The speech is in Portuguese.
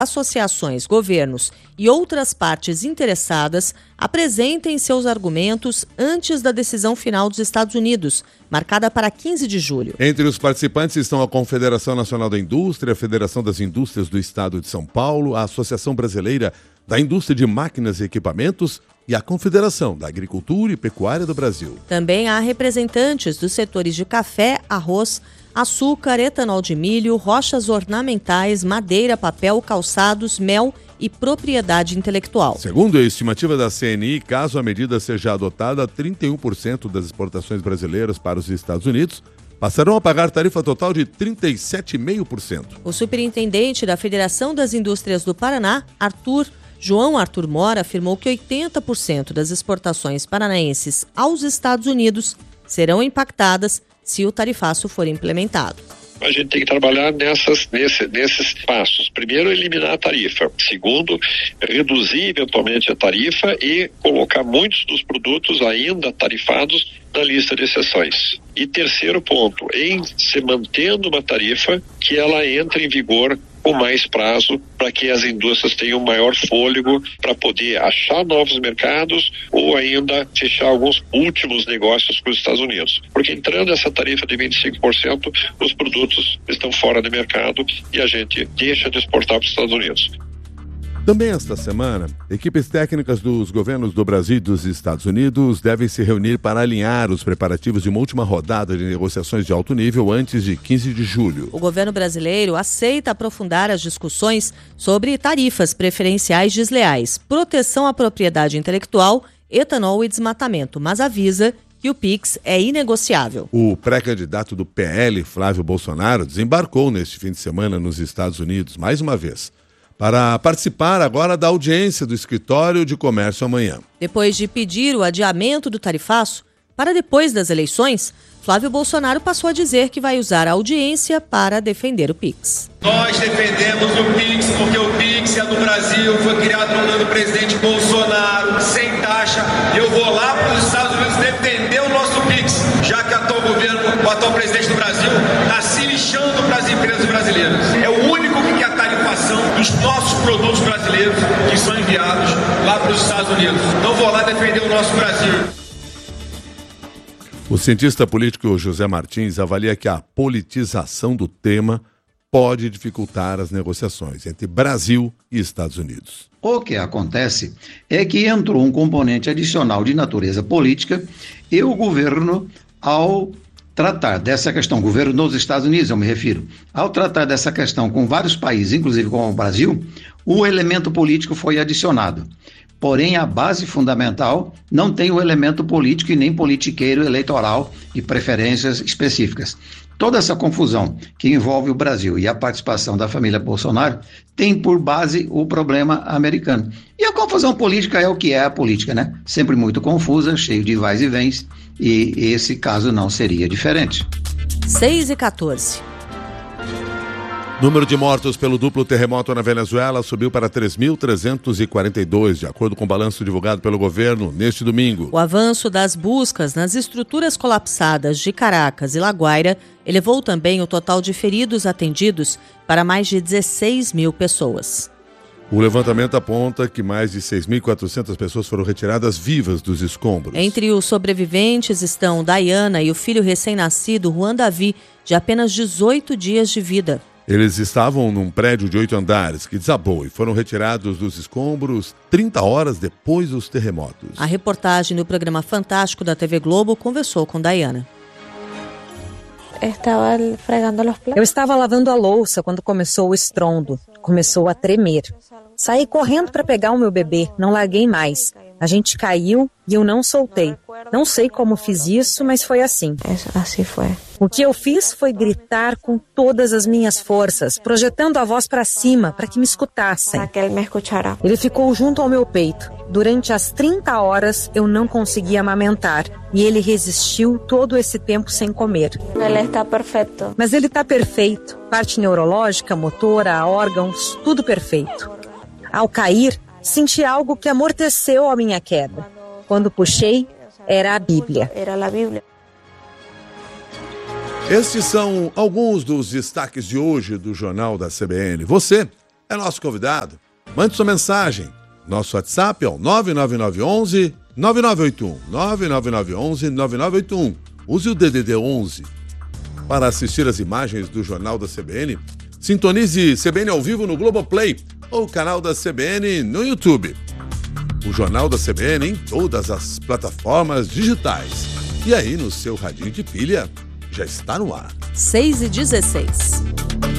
associações, governos e outras partes interessadas apresentem seus argumentos antes da decisão final dos Estados Unidos, marcada para 15 de julho. Entre os participantes estão a Confederação Nacional da Indústria, a Federação das Indústrias do Estado de São Paulo, a Associação Brasileira da Indústria de Máquinas e Equipamentos e a Confederação da Agricultura e Pecuária do Brasil. Também há representantes dos setores de café, arroz, açúcar, etanol de milho, rochas ornamentais, madeira, papel, calçados, mel e propriedade intelectual. Segundo a estimativa da CNI, caso a medida seja adotada, 31% das exportações brasileiras para os Estados Unidos passarão a pagar tarifa total de 37,5%. O superintendente da Federação das Indústrias do Paraná, João Arthur Mora, afirmou que 80% das exportações paranaenses aos Estados Unidos serão impactadas se o tarifaço for implementado. A gente tem que trabalhar nesses passos. Primeiro, eliminar a tarifa. Segundo, reduzir eventualmente a tarifa e colocar muitos dos produtos ainda tarifados na lista de exceções. E terceiro ponto, em se mantendo uma tarifa, que ela entre em vigor com mais prazo para que as indústrias tenham maior fôlego para poder achar novos mercados ou ainda fechar alguns últimos negócios com os Estados Unidos. Porque entrando essa tarifa de 25%, os produtos estão fora do mercado e a gente deixa de exportar para os Estados Unidos. Também esta semana, equipes técnicas dos governos do Brasil e dos Estados Unidos devem se reunir para alinhar os preparativos de uma última rodada de negociações de alto nível antes de 15 de julho. O governo brasileiro aceita aprofundar as discussões sobre tarifas preferenciais desleais, proteção à propriedade intelectual, etanol e desmatamento, mas avisa que o PIX é inegociável. O pré-candidato do PL, Flávio Bolsonaro, desembarcou neste fim de semana nos Estados Unidos, mais uma vez, para participar agora da audiência do Escritório de Comércio amanhã. Depois de pedir o adiamento do tarifaço para depois das eleições, Flávio Bolsonaro passou a dizer que vai usar a audiência para defender o PIX. Nós defendemos o PIX porque o PIX é do Brasil, foi criado no ano do presidente Bolsonaro, sem taxa. Eu vou lá para os Estados Unidos defender o nosso PIX, já que o atual presidente do Brasil está se lixando para as empresas brasileiras. É o único que quer a tarifação dos nossos produtos brasileiros que são enviados lá para os Estados Unidos. Então vou lá defender o nosso Brasil. O cientista político José Martins avalia que a politização do tema pode dificultar as negociações entre Brasil e Estados Unidos. O que acontece é que entrou um componente adicional de natureza política e o governo, ao tratar dessa questão, o governo dos Estados Unidos, eu me refiro, ao tratar dessa questão com vários países, inclusive com o Brasil, o elemento político foi adicionado. Porém, a base fundamental não tem o elemento político e nem politiqueiro eleitoral de preferências específicas. Toda essa confusão que envolve o Brasil e a participação da família Bolsonaro tem por base o problema americano. E a confusão política é o que é a política, né? Sempre muito confusa, cheio de vais e vens, e esse caso não seria diferente. 6h14. Número de mortos pelo duplo terremoto na Venezuela subiu para 3.342, de acordo com o balanço divulgado pelo governo neste domingo. O avanço das buscas nas estruturas colapsadas de Caracas e La Guaira elevou também o total de feridos atendidos para mais de 16 mil pessoas. O levantamento aponta que mais de 6.400 pessoas foram retiradas vivas dos escombros. Entre os sobreviventes estão Dayana e o filho recém-nascido, Juan Davi, de apenas 18 dias de vida. Eles estavam num prédio de 8 andares que desabou e foram retirados dos escombros 30 horas depois dos terremotos. A reportagem do programa Fantástico da TV Globo conversou com Dayana. Eu estava lavando a louça quando começou o estrondo. Começou a tremer. Saí correndo para pegar o meu bebê, não larguei mais. A gente caiu e eu não soltei. Não sei como fiz isso, mas foi assim. Assim foi. O que eu fiz foi gritar com todas as minhas forças, projetando a voz para cima, para que me escutassem. Para que ele me escutara. Ele ficou junto ao meu peito. Durante as 30 horas, eu não conseguia amamentar. E ele resistiu todo esse tempo sem comer. Ele está perfeito. Mas ele está perfeito. Parte neurológica, motora, órgãos, tudo perfeito. Ao cair, senti algo que amorteceu a minha queda. Quando puxei, era a Bíblia. Era a Bíblia. Estes são alguns dos destaques de hoje do Jornal da CBN. Você é nosso convidado. Mande sua mensagem. Nosso WhatsApp é o 99911 9981. 99911 9981. Use o DDD 11. Para assistir as imagens do Jornal da CBN, sintonize CBN ao vivo no Globoplay ou o canal da CBN no YouTube. O Jornal da CBN em todas as plataformas digitais. E aí, no seu radinho de pilha, já está no ar. 6h16.